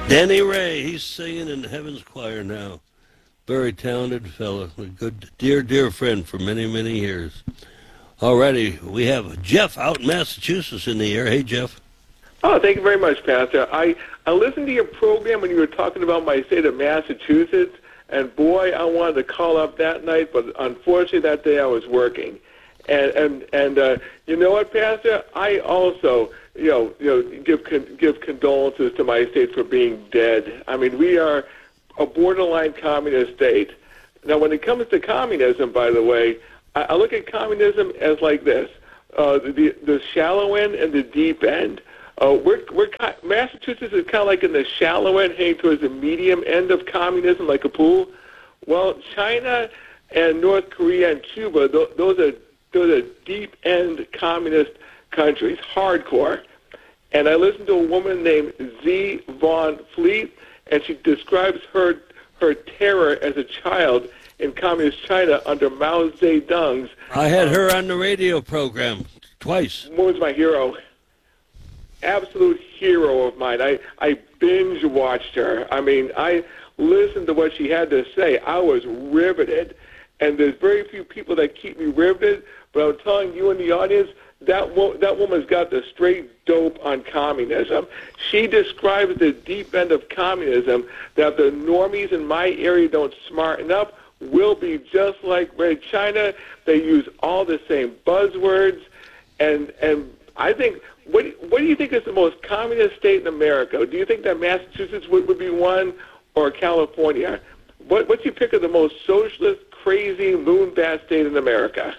Danny Ray, he's singing in Heaven's Choir now. Very talented fellow, a good, dear friend for many, many years. Alrighty, we have Jeff out in Massachusetts in the air. Hey, Jeff. Oh, thank you very much, Pastor. I listened to your program when you were talking about my state of Massachusetts, and boy, I wanted to call up that night, but unfortunately that day I was working. And you know what, Pastor? I also give condolences to my state for being dead. I mean, we are a borderline communist state. Now, when it comes to communism, by the way, I look at communism as like this: the shallow end and the deep end. Massachusetts is kind of like in the shallow end, heading towards the medium end of communism, like a pool. Well, China and North Korea and Cuba, those are deep end communist countries, hardcore. And I listened to a woman named Z. Von Fleet, and she describes her terror as a child in communist China under Mao Zedong's. I had her on the radio program twice. Woman's my hero. Absolute hero of mine. I binge watched her. I mean, I listened to what she had to say. I was riveted. And there's very few people that keep me riveted, but I'm telling you in the audience, that woman's got the straight dope on communism. She describes the deep end of communism, that the normies in my area don't smarten up, will be just like Red China. They use all the same buzzwords. And I think, what do you think is the most communist state in America? Do you think that Massachusetts would be one, or California? What's your pick of the most socialist, crazy, moonbat state in America?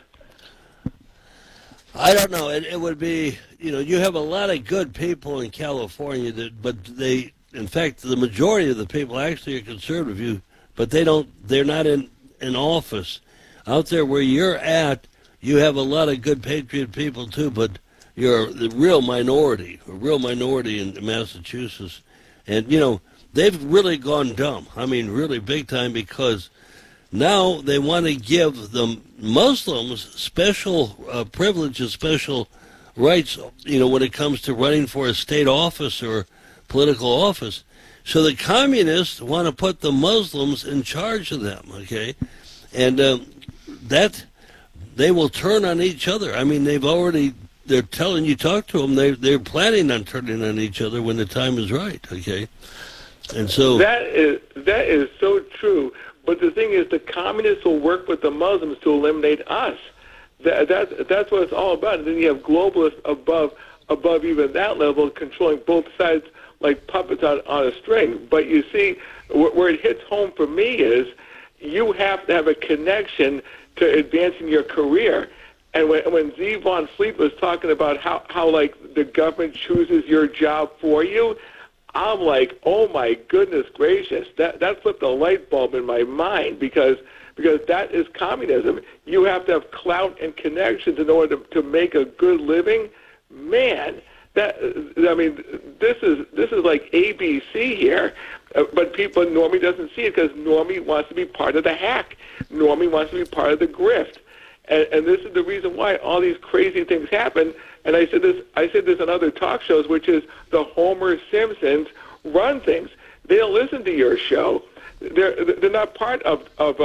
I don't know. It would be, you have a lot of good people in California, but in fact, the majority of the people actually are conservative, but they're not in office. Out there where you're at, you have a lot of good patriot people too, but you're the real minority in Massachusetts. And, they've really gone dumb. I mean, really big time, because now they want to give the Muslims special privileges, special rights, when it comes to running for a state office or political office. So the communists want to put the Muslims in charge of them, okay? And that they will turn on each other. I mean, they're telling you, talk to them, they're planning on turning on each other when the time is right, okay? And so that is so true. But the thing is, the communists will work with the Muslims to eliminate us. That's what it's all about. And then you have globalists above even that level, controlling both sides like puppets on a string. But you see, where it hits home for me is you have to have a connection to advancing your career. And when Z. Von Fleet was talking about how like the government chooses your job for you, I'm like, oh my goodness gracious, that flipped a light bulb in my mind, because that is communism. You have to have clout and connections in order to make a good living. Man, this is like ABC here, but Normie doesn't see it, because Normie wants to be part of the hack. Normie wants to be part of the grift. And this is the reason why all these crazy things happen. And I said this on other talk shows, which is the Homer Simpsons run things. They don't listen to your show. They're not part of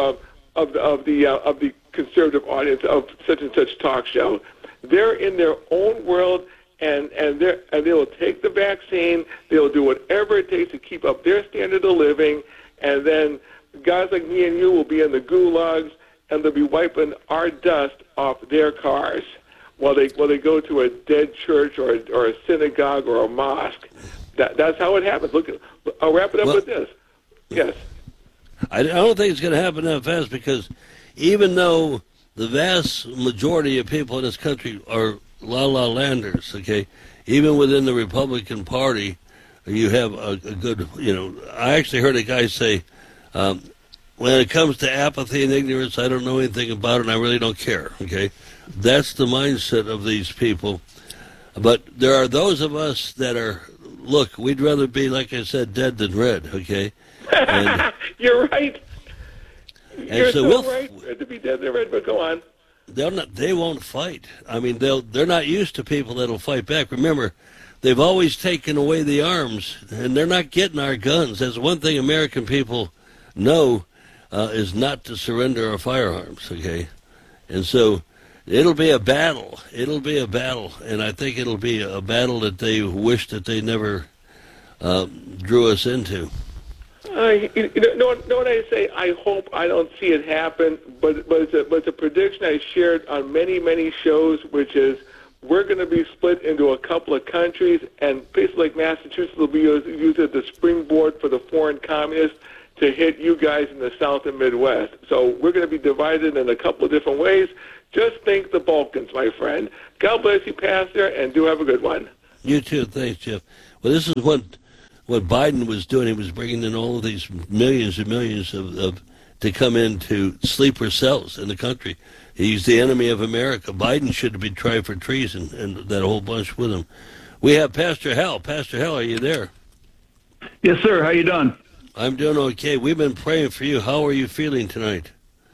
the conservative audience of such and such talk show. They're in their own world, and they will take the vaccine. They'll do whatever it takes to keep up their standard of living. And then guys like me and you will be in the gulags, and they'll be wiping our dust off their cars while they go to a dead church or a synagogue or a mosque. That's how it happens. Look, I'll wrap it up with this. Yes. I don't think it's going to happen that fast, because even though the vast majority of people in this country are la-la-landers, okay, even within the Republican Party, you have a good, I actually heard a guy say, when it comes to apathy and ignorance, I don't know anything about it, and I really don't care, okay? That's the mindset of these people. But there are those of us that are, look, we'd rather be, like I said, dead than red, okay? And, you're right. You're so right. To be dead than red, but go on. They won't fight. I mean, they're not used to people that'll fight back. Remember, they've always taken away the arms, and they're not getting our guns. That's one thing American people know is not to surrender our firearms, okay? And so it'll be a battle. It'll be a battle, and I think it'll be a battle that they wish that they never drew us into. Know what I say? I hope I don't see it happen, but it's a prediction I shared on many shows, which is we're going to be split into a couple of countries, and places like Massachusetts will be used as the springboard for the foreign communists to hit you guys in the South and Midwest. So we're going to be divided in a couple of different ways. Just think the Balkans, my friend. God bless you, Pastor, and do have a good one. You too. Thanks, Jeff. Well, this is what Biden was doing. He was bringing in all of these millions and millions of to come into sleeper cells in the country. He's the enemy of America. Biden should have been tried for treason, and that whole bunch with him. We have Pastor Hal. Pastor Hal, are you there? Yes, sir. How you doing? I'm doing okay. We've been praying for you. How are you feeling tonight?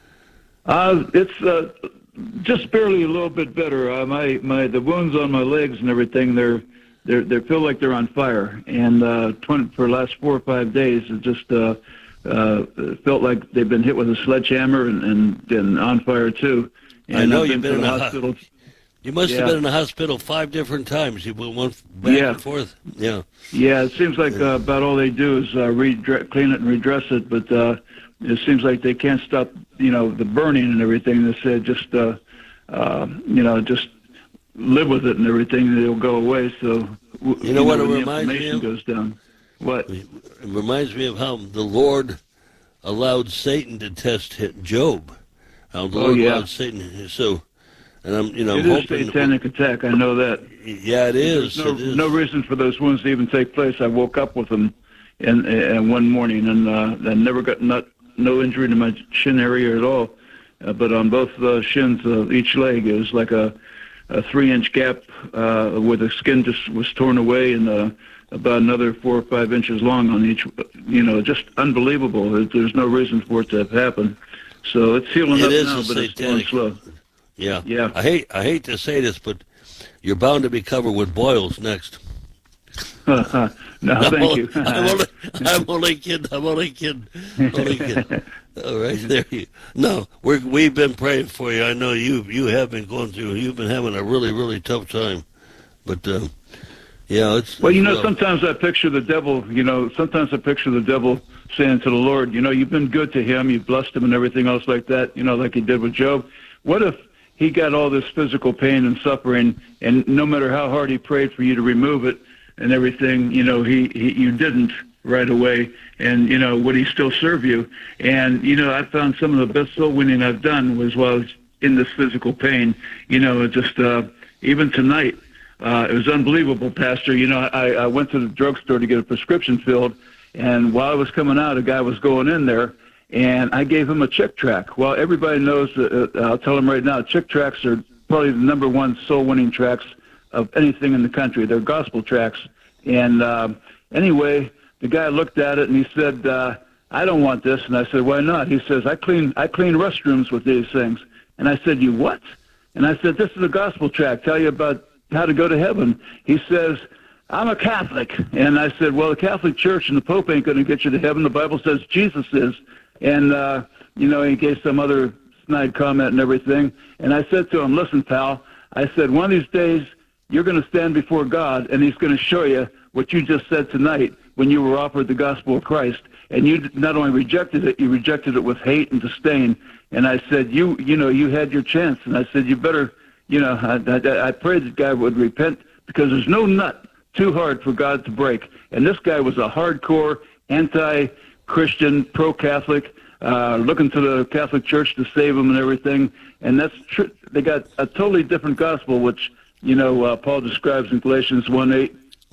It's just barely a little bit better. The wounds on my legs and everything, they feel like they're on fire. And for the last 4 or 5 days, it just felt like they've been hit with a sledgehammer and on fire too. And I know I've you've been in the the hospital. You must have been in the hospital 5 different times. You went back and forth. Yeah. Yeah, it seems like about all they do is clean it and redress it, but it seems like they can't stop, the burning and everything. They said just, just live with it and everything, and it'll go away. So, what it reminds me of? Goes down. What? It reminds me of how the Lord allowed Satan to test Job. How the Lord allowed Satan. So, and I'm it is a satanic attack. I know that. Yeah, it is. There's no reason for those wounds to even take place. I woke up with them, and one morning, and I never got no injury to my shin area at all. But on both the shins of each leg, it was like a 3-inch gap where the skin just was torn away, and about another 4 or 5 inches long on each. Just unbelievable. There's no reason for it to have happened. So it's healing up now, but it's going slow. Yeah. Yeah. I hate to say this, but you're bound to be covered with boils next. No, thank you. I'm only kidding. All right, there you. No, we've been praying for you. I know you have been going through. You've been having a really tough time, but it's. Well, sometimes I picture the devil. Sometimes I picture the devil saying to the Lord, you've been good to him, you've blessed him, and everything else like that. Like he did with Job. What if he got all this physical pain and suffering, and no matter how hard he prayed for you to remove it and everything, you didn't right away, and would he still serve you? And I found some of the best soul winning I've done was while I was in this physical pain. Even tonight, it was unbelievable, Pastor. I went to the drugstore to get a prescription filled, and while I was coming out, a guy was going in there, and I gave him a Chick tract. Well, everybody knows, I'll tell them right now, Chick tracts are probably the #1 soul-winning tracts of anything in the country. They're gospel tracts. And anyway, the guy looked at it, and he said, I don't want this. And I said, why not? He says, I clean restrooms with these things. And I said, you what? And I said, this is a gospel tract. Tell you about how to go to heaven. He says, I'm a Catholic. And I said, well, the Catholic Church and the Pope ain't going to get you to heaven. The Bible says Jesus is. And, he gave some other snide comment and everything. And I said to him, listen, pal, I said, one of these days you're going to stand before God, and he's going to show you what you just said tonight when you were offered the gospel of Christ. And you not only rejected it, you rejected it with hate and disdain. And I said, you had your chance. And I said, you better, I prayed that God would repent, because there's no nut too hard for God to break. And this guy was a hardcore anti-Christian, pro-Catholic, looking to the Catholic Church to save him and everything. And that's true. They got a totally different gospel, which, Paul describes in Galatians 1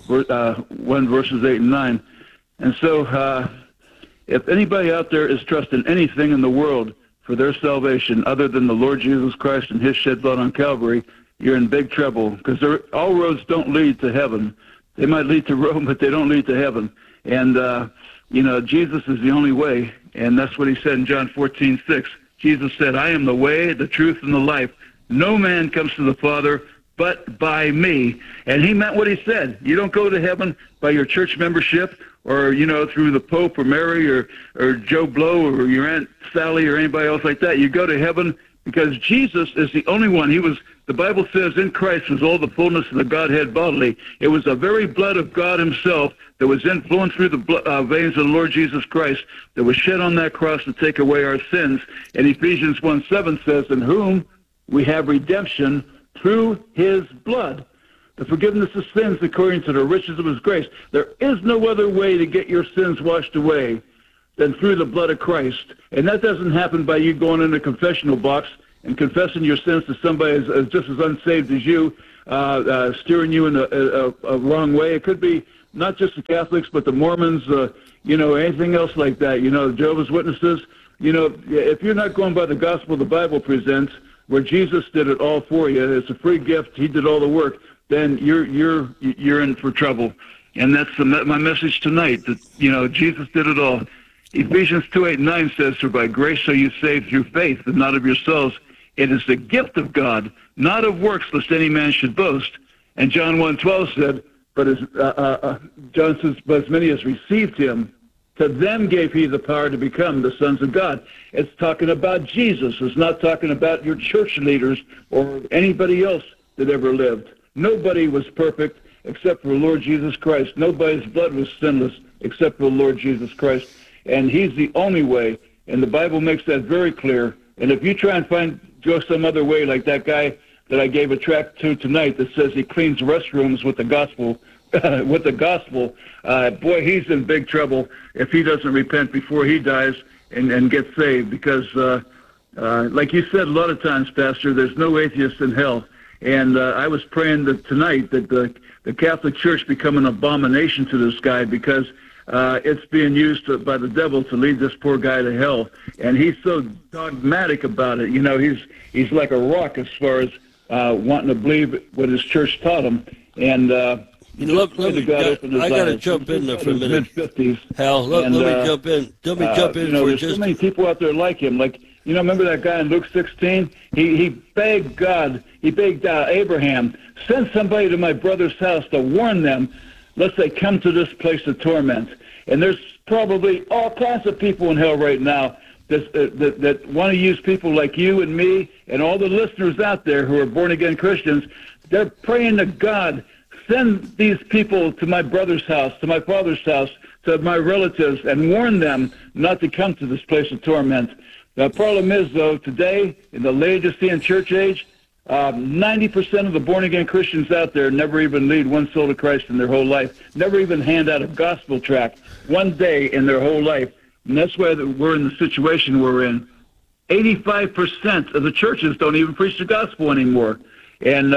verses 8 and 9. And so if anybody out there is trusting anything in the world for their salvation other than the Lord Jesus Christ and his shed blood on Calvary, you're in big trouble, because all roads don't lead to heaven. They might lead to Rome, but they don't lead to heaven. And, Jesus is the only way, and that's what he said in John 14:6. Jesus said, I am the way, the truth, and the life. No man comes to the Father but by me. And he meant what he said. You don't go to heaven by your church membership or, through the Pope or Mary or Joe Blow or your Aunt Sally or anybody else like that. You go to heaven because Jesus is the only one. The Bible says in Christ was all the fullness of the Godhead bodily. It was the very blood of God himself that was flowing through the veins of the Lord Jesus Christ that was shed on that cross to take away our sins. And Ephesians 1:7 says, in whom we have redemption through his blood, the forgiveness of sins according to the riches of his grace. There is no other way to get your sins washed away than through the blood of Christ. And that doesn't happen by you going in a confessional box and confessing your sins to somebody as just as unsaved as you, steering you in a wrong way. It could be not just the Catholics, but the Mormons, anything else like that. Jehovah's Witnesses. If you're not going by the gospel the Bible presents, where Jesus did it all for you, it's a free gift. He did all the work. Then you're in for trouble, and that's my message tonight. That Jesus did it all. Ephesians 2:8-9 says, "For by grace are you saved through faith, and not of yourselves. It is the gift of God, not of works, lest any man should boast." And John 1:12 said, John says, "But as many as received him, to them gave he the power to become the sons of God." It's talking about Jesus. It's not talking about your church leaders or anybody else that ever lived. Nobody was perfect except for the Lord Jesus Christ. Nobody's blood was sinless except for the Lord Jesus Christ. And he's the only way. And the Bible makes that very clear. And if you try and go some other way, like that guy that I gave a tract to tonight that says he cleans restrooms with the gospel, boy, he's in big trouble if he doesn't repent before he dies and get saved. Because, like you said a lot of times, Pastor, there's no atheist in hell. And I was praying that tonight that the Catholic Church become an abomination to this guy, because it's being used by the devil to lead this poor guy to hell. And he's so dogmatic about it. He's like a rock as far as wanting to believe what his church taught him. And I got to jump in there for a minute. Mid-50s. Hal, let me jump in. Let me jump in for there's just... so many people out there like him. Like, remember that guy in Luke 16? He begged God, he begged Abraham, send somebody to my brother's house to warn them, lest they come to this place of torment. And there's probably all kinds of people in hell right now that want to use people like you and me and all the listeners out there who are born-again Christians. They're praying to God, send these people to my brother's house, to my father's house, to my relatives, and warn them not to come to this place of torment. The problem is, though, today, in the Laodicean church age, 90% of the born-again Christians out there never even lead one soul to Christ in their whole life, never even hand out a gospel tract one day in their whole life. And that's why we're in the situation we're in. 85% of the churches don't even preach the gospel anymore. And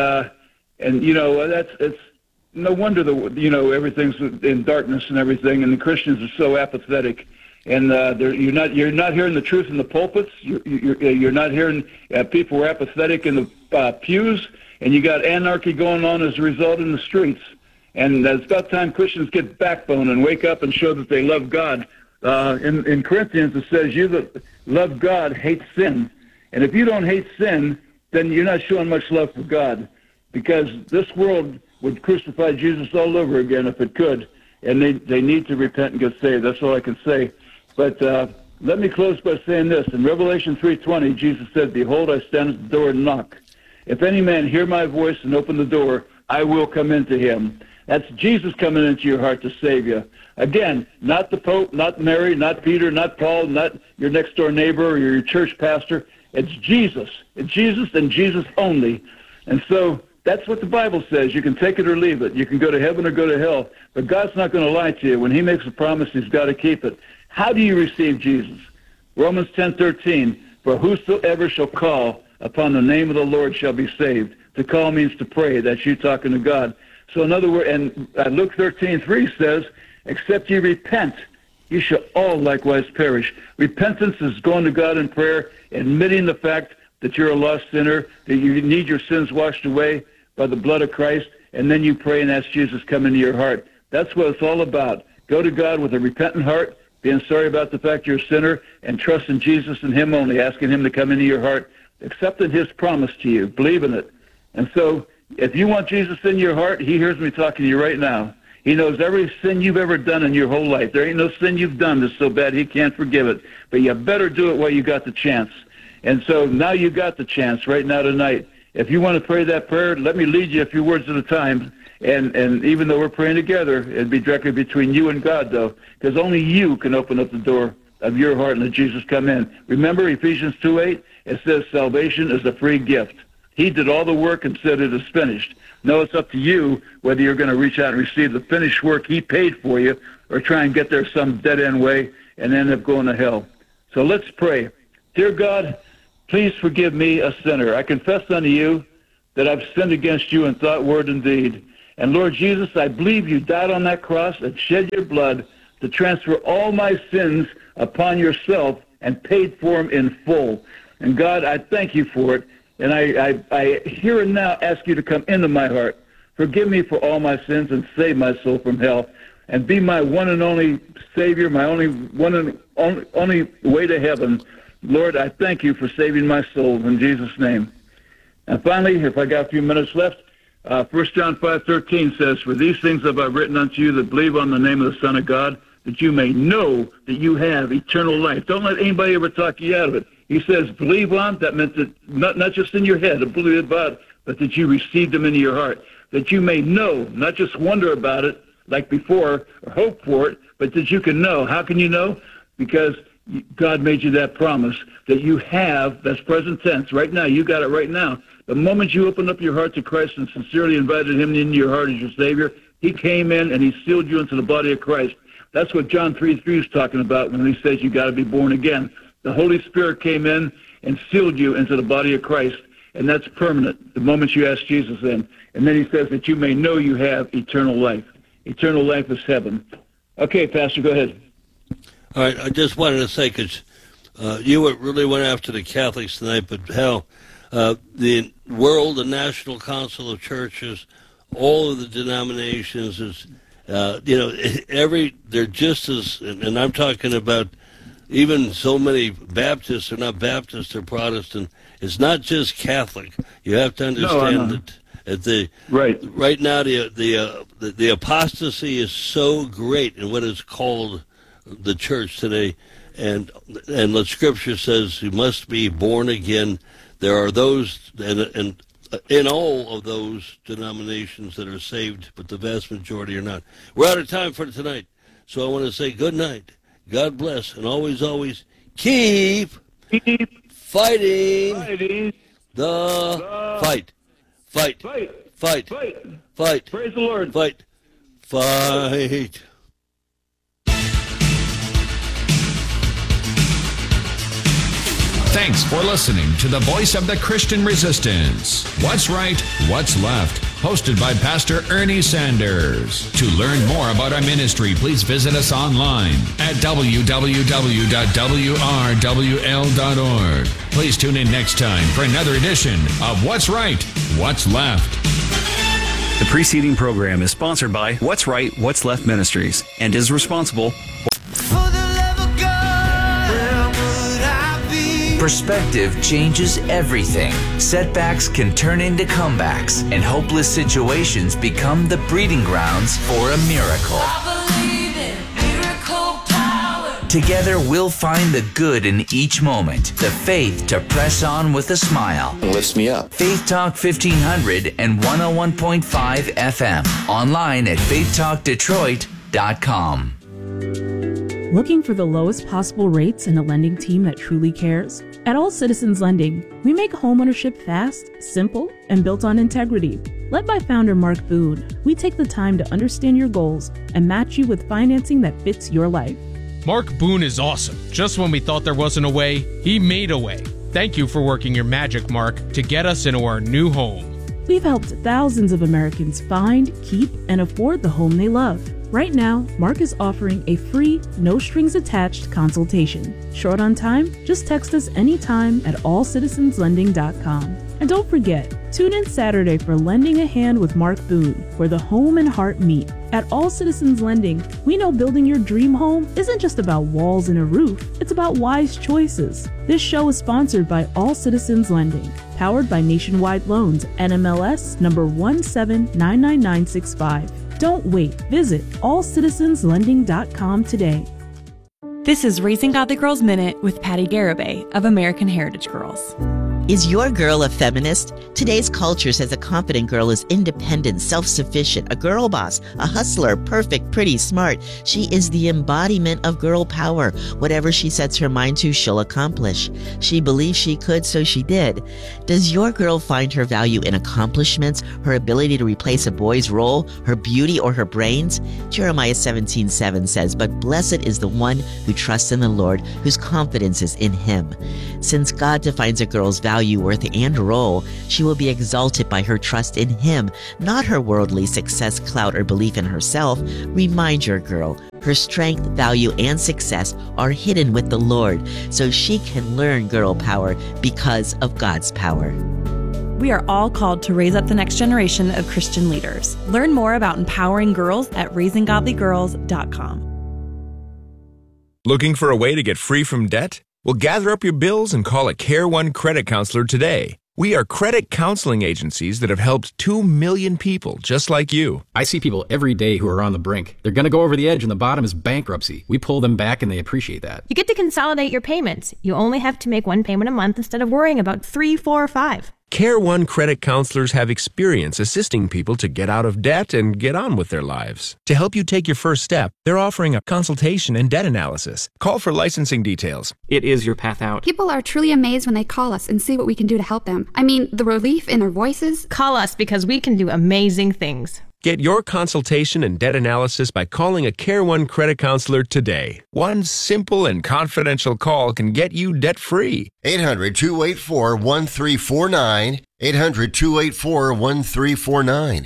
it's no wonder everything's in darkness and everything, and the Christians are so apathetic. And you're not hearing the truth in the pulpits. You're not hearing people who are apathetic in the pews, and you got anarchy going on as a result in the streets. And it's about time Christians get backbone and wake up and show that they love God. In Corinthians it says, "You that love God hate sin." And if you don't hate sin, then you're not showing much love for God, because this world would crucify Jesus all over again if it could. And they need to repent and get saved. That's all I can say. But let me close by saying this. In Revelation 3:20, Jesus said, "Behold, I stand at the door and knock. If any man hear my voice and open the door, I will come into him." That's Jesus coming into your heart to save you. Again, not the Pope, not Mary, not Peter, not Paul, not your next-door neighbor or your church pastor. It's Jesus. It's Jesus and Jesus only. And so that's what the Bible says. You can take it or leave it. You can go to heaven or go to hell. But God's not going to lie to you. When he makes a promise, he's got to keep it. How do you receive Jesus? Romans 10:13, "For whosoever shall call upon the name of the Lord shall be saved." To call means to pray. That's you talking to God. So in other words, and Luke 13:3 says, "Except ye repent, ye shall all likewise perish." Repentance is going to God in prayer, admitting the fact that you're a lost sinner, that you need your sins washed away by the blood of Christ, and then you pray and ask Jesus to come into your heart. That's what it's all about. Go to God with a repentant heart, being sorry about the fact you're a sinner, and trust in Jesus and him only, asking him to come into your heart, accepting his promise to you, believing it. And so If you want Jesus in your heart, he hears me talking to you right now. He knows every sin you've ever done in your whole life. There ain't no sin you've done that's so bad he can't forgive it. But you better do it while you got the chance. And so now you got the chance right now tonight. If you want to pray that prayer, let me lead you a few words at a time. And even though we're praying together, it'd be directly between you and God, though, because only you can open up the door of your heart and let Jesus come in. Remember Ephesians 2:8? It says salvation is a free gift. He did all the work and said it is finished. Now it's up to you whether you're going to reach out and receive the finished work he paid for you or try and get there some dead-end way and end up going to hell. So let's pray. Dear God, please forgive me, a sinner. I confess unto you that I've sinned against you in thought, word, and deed. And Lord Jesus, I believe you died on that cross and shed your blood to transfer all my sins upon yourself and paid for them in full. And God, I thank you for it. And I here and now ask you to come into my heart. Forgive me for all my sins and save my soul from hell. And be my one and only Savior, my only way to heaven. Lord, I thank you for saving my soul in Jesus' name. And finally, if I got a few minutes left, 1 John 5:13 says, "For these things have I written unto you that believe on the name of the Son of God, that you may know that you have eternal life." Don't let anybody ever talk you out of it. He says, believe on, that meant that not just in your head, believe about, but that you received them into your heart. That you may know, not just wonder about it like before or hope for it, but that you can know. How can you know? Because God made you that promise that you have, that's present tense, right now. You got it right now. The moment you opened up your heart to Christ and sincerely invited him into your heart as your Savior, he came in and he sealed you into the body of Christ. That's what John 3:3 is talking about when he says you got to be born again. The Holy Spirit came in and sealed you into the body of Christ, and that's permanent the moment you ask Jesus in. And then he says that you may know you have eternal life. Eternal life is heaven. Okay, Pastor, go ahead. All right, I just wanted to say, because you really went after the Catholics tonight, but hell, the World, the National Council of Churches, all of the denominations, is, they're just as, and I'm talking about even so many Baptists are not Baptist or Protestant. It's not just Catholic. You have to understand that right now the apostasy is so great in what is called the church today, and the Scripture says you must be born again. There are those, and in all of those denominations that are saved, but the vast majority are not. We're out of time for tonight, so I want to say good night. God bless, and always, always keep fighting the fight. Fight. Praise the Lord. Fight. Thanks for listening to the Voice of the Christian Resistance. What's Right, What's Left? Hosted by Pastor Ernie Sanders. To learn more about our ministry, please visit us online at www.wrwl.org. Please tune in next time for another edition of What's Right, What's Left. The preceding program is sponsored by What's Right, What's Left Ministries and is responsible for Perspective changes everything. Setbacks can turn into comebacks, and hopeless situations become the breeding grounds for a miracle. I believe in miracle power. Together, we'll find the good in each moment, the faith to press on with a smile. It lifts me up. Faith Talk 1500 and 101.5 FM. Online at faithtalkdetroit.com. Looking for the lowest possible rates and a lending team that truly cares? At All Citizens Lending, we make homeownership fast, simple, and built on integrity. Led by founder Mark Boone, we take the time to understand your goals and match you with financing that fits your life. Mark Boone is awesome. Just when we thought there wasn't a way, he made a way. Thank you for working your magic, Mark, to get us into our new home. We've helped thousands of Americans find, keep, and afford the home they love. Right now, Mark is offering a free, no-strings-attached consultation. Short on time? Just text us anytime at allcitizenslending.com. And don't forget, tune in Saturday for Lending a Hand with Mark Boone, where the home and heart meet. At All Citizens Lending, we know building your dream home isn't just about walls and a roof, it's about wise choices. This show is sponsored by All Citizens Lending, powered by Nationwide Loans, NMLS number 1799965. Don't wait. Visit allcitizenslending.com today. This is Raising Godly Girls Minute with Patty Garibay of American Heritage Girls. Is your girl a feminist? Today's culture says a confident girl is independent, self-sufficient, a girl boss, a hustler, perfect, pretty, smart. She is the embodiment of girl power. Whatever she sets her mind to, she'll accomplish. She believed she could, so she did. Does your girl find her value in accomplishments, her ability to replace a boy's role, her beauty, or her brains? Jeremiah 17:7 says, "But blessed is the one who trusts in the Lord, whose confidence is in him." Since God defines a girl's value, worth, and role, she will be exalted by her trust in him, not her worldly success, clout, or belief in herself. Remind your girl, her strength, value, and success are hidden with the Lord, so she can learn girl power because of God's power. We are all called to raise up the next generation of Christian leaders. Learn more about empowering girls at raisinggodlygirls.com. Looking for a way to get free from debt? Well, gather up your bills and call a Care One credit counselor today. We are credit counseling agencies that have helped 2 million people just like you. I see people every day who are on the brink. They're going to go over the edge and the bottom is bankruptcy. We pull them back and they appreciate that. You get to consolidate your payments. You only have to make one payment a month instead of worrying about 3, 4, or 5. Care One credit counselors have experience assisting people to get out of debt and get on with their lives. To help you take your first step, they're offering a consultation and debt analysis. Call for licensing details. It is your path out. People are truly amazed when they call us and see what we can do to help them. I mean, the relief in their voices. Call us because we can do amazing things. Get your consultation and debt analysis by calling a Care One credit counselor today. One simple and confidential call can get you debt-free. 800-284-1349. 800-284-1349.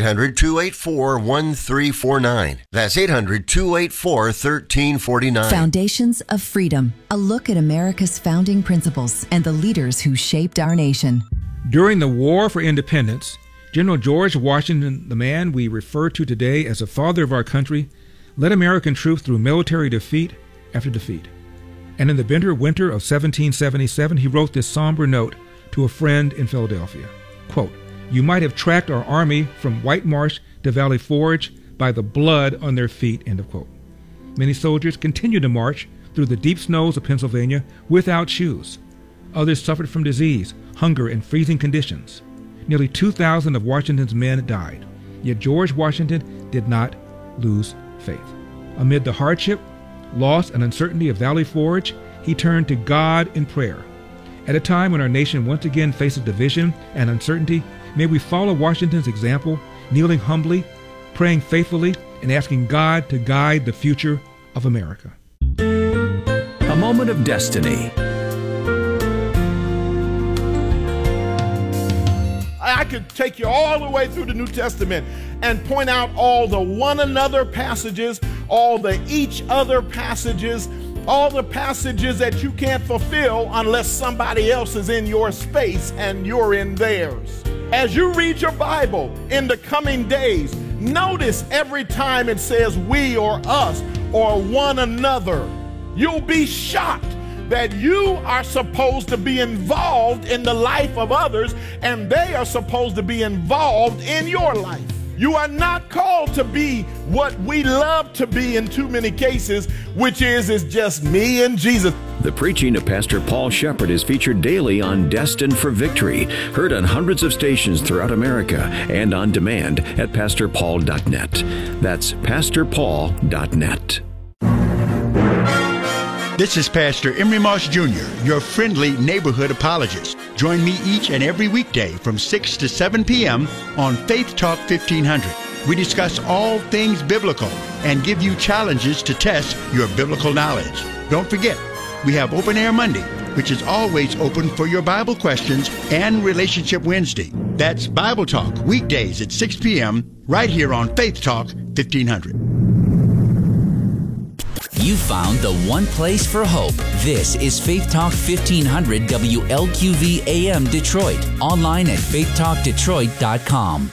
800-284-1349. That's 800-284-1349. Foundations of Freedom. A look at America's founding principles and the leaders who shaped our nation. During the War for Independence, General George Washington, the man we refer to today as the father of our country, led American troops through military defeat after defeat. And in the bitter winter of 1777, he wrote this somber note to a friend in Philadelphia. Quote, "You might have tracked our army from White Marsh to Valley Forge by the blood on their feet," end of quote. Many soldiers continued to march through the deep snows of Pennsylvania without shoes. Others suffered from disease, hunger, and freezing conditions. Nearly 2,000 of Washington's men died, yet George Washington did not lose faith. Amid the hardship, loss, and uncertainty of Valley Forge, he turned to God in prayer. At a time when our nation once again faces division and uncertainty, may we follow Washington's example, kneeling humbly, praying faithfully, and asking God to guide the future of America. A moment of destiny. I could take you all the way through the New Testament and point out all the one another passages, all the each other passages, all the passages that you can't fulfill unless somebody else is in your space and you're in theirs. As you read your Bible in the coming days, notice every time it says we or us or one another. You'll be shocked that you are supposed to be involved in the life of others and they are supposed to be involved in your life. You are not called to be what we love to be in too many cases, which is just me and Jesus. The preaching of Pastor Paul Shepard is featured daily on Destined for Victory, heard on hundreds of stations throughout America and on demand at pastorpaul.net. That's pastorpaul.net. This is Pastor Emery Moss Jr., your friendly neighborhood apologist. Join me each and every weekday from 6 to 7 p.m. on Faith Talk 1500. We discuss all things biblical and give you challenges to test your biblical knowledge. Don't forget, we have Open Air Monday, which is always open for your Bible questions, and Relationship Wednesday. That's Bible Talk, weekdays at 6 p.m. right here on Faith Talk 1500. You found the one place for hope. This is Faith Talk 1500 WLQV AM Detroit. Online at faithtalkdetroit.com.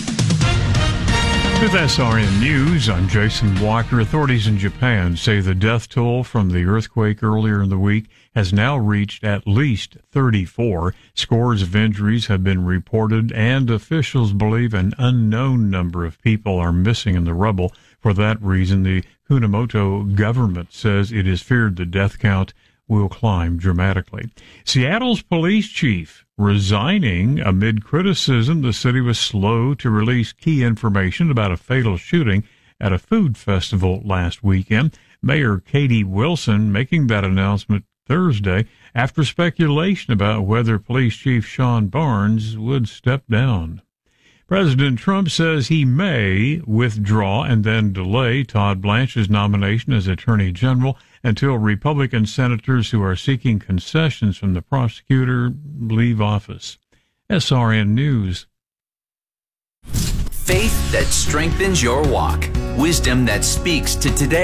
With SRN News, I'm Jason Walker. Authorities in Japan say the death toll from the earthquake earlier in the week has now reached at least 34. Scores of injuries have been reported, and officials believe an unknown number of people are missing in the rubble. For that reason, the Kunamoto government says it is feared the death count will climb dramatically. Seattle's police chief resigning amid criticism the city was slow to release key information about a fatal shooting at a food festival last weekend. Mayor Katie Wilson making that announcement Thursday after speculation about whether Police Chief Sean Barnes would step down. President Trump says he may withdraw and then delay Todd Blanche's nomination as Attorney General until Republican senators who are seeking concessions from the prosecutor leave office. SRN News. Faith that strengthens your walk. Wisdom that speaks to today.